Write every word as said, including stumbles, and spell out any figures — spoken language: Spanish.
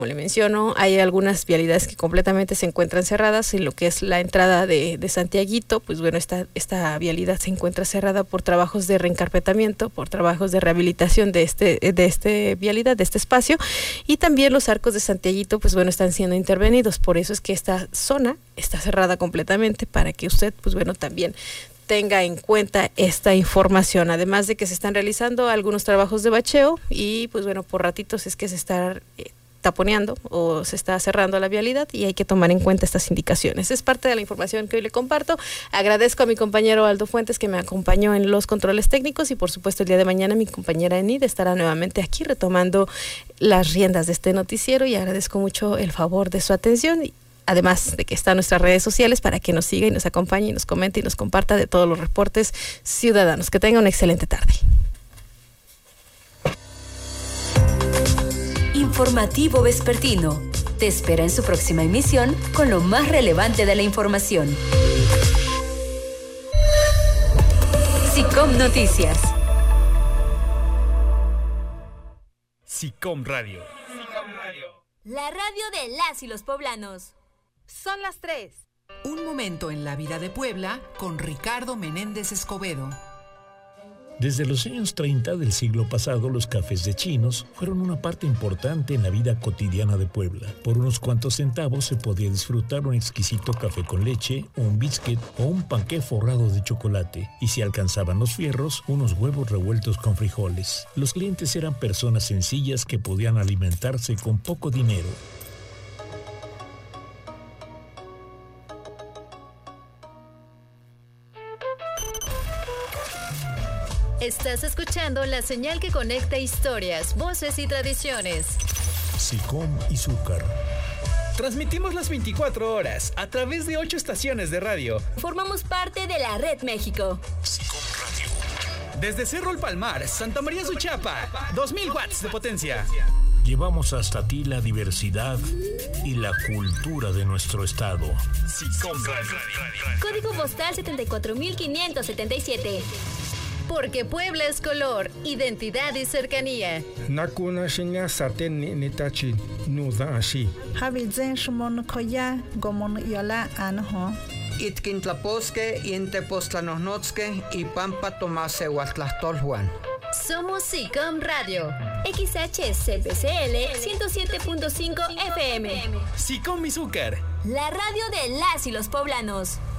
Como le menciono, hay algunas vialidades que completamente se encuentran cerradas. En lo que es la entrada de, de Santiaguito, pues bueno, esta, esta vialidad se encuentra cerrada por trabajos de reencarpetamiento, por trabajos de rehabilitación de este, de este vialidad, de este espacio, y también los arcos de Santiaguito, pues bueno, están siendo intervenidos. Por eso es que esta zona está cerrada completamente, para que usted, pues bueno, también tenga en cuenta esta información, además de que se están realizando algunos trabajos de bacheo y pues bueno, por ratitos es que se está eh, taponeando o se está cerrando la vialidad y hay que tomar en cuenta estas indicaciones. Es parte de la información que hoy le comparto. Agradezco a mi compañero Aldo Fuentes, que me acompañó en los controles técnicos, y por supuesto el día de mañana mi compañera Enid estará nuevamente aquí retomando las riendas de este noticiero, y agradezco mucho el favor de su atención. Además de que están nuestras redes sociales para que nos siga y nos acompañe y nos comente y nos comparta de todos los reportes ciudadanos. Que tenga una excelente tarde. Informativo Vespertino te espera en su próxima emisión con lo más relevante de la información. SICOM Noticias. SICOM Radio. La radio de las y los poblanos. Son las tres. Un momento en la vida de Puebla con Ricardo Menéndez Escobedo. Desde los años treinta del siglo pasado, los cafés de chinos fueron una parte importante en la vida cotidiana de Puebla. Por unos cuantos centavos se podía disfrutar un exquisito café con leche, un biscuit o un panqué forrado de chocolate. Y si alcanzaban los fierros, unos huevos revueltos con frijoles. Los clientes eran personas sencillas que podían alimentarse con poco dinero. Estás escuchando la señal que conecta historias, voces y tradiciones. SICOM Izúcar. Transmitimos las veinticuatro horas a través de ocho estaciones de radio. Formamos parte de la Red México. SICOM Radio. Desde Cerro El Palmar, Santa María Suchapa, dos mil watts de potencia. Llevamos hasta ti la diversidad y la cultura de nuestro estado. SICOM Radio. Código postal setenta y cuatro mil quinientos setenta y siete. Porque Puebla es color, identidad y cercanía. Nakuna shinya saten ni nitachi nuda ashi. Habizen shmon koya gomon yola anho. Itkintlaposque, Intepostlanosnotzque y Pampa Tomase Huatlastolhuan. Somos SICOM Radio. X H C P C L ciento siete punto cinco F M. SICOM Izúcar. La radio de las y los poblanos.